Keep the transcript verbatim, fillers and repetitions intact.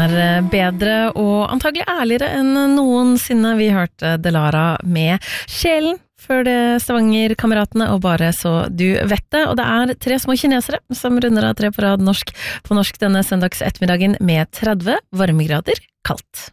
er bedre og antagelig ærligere enn noensinne. Vi hørte Delara med Sjelen før det Stavanger-kameratene, og bare så du vet det. Og det er tre små kinesere som runder av tre på rad norsk på norsk denne søndags ettermiddagen med tretti varmegrader kaldt.